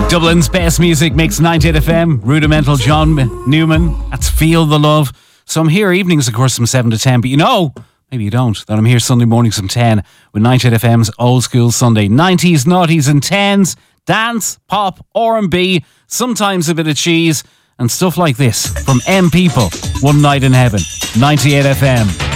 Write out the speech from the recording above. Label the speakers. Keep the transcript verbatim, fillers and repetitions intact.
Speaker 1: Dublin's best music makes ninety-eight F M. Rudimental John Newman. That's Feel the Love. So I'm here evenings, of course, from seven to ten. But you know, maybe you don't, that I'm here Sunday mornings from ten with ninety-eight F M's Old School Sunday. nineties, noughties and tens. Dance, pop, R and B. Sometimes a bit of cheese. And stuff like this from M People. One Night in Heaven. ninety-eight F M.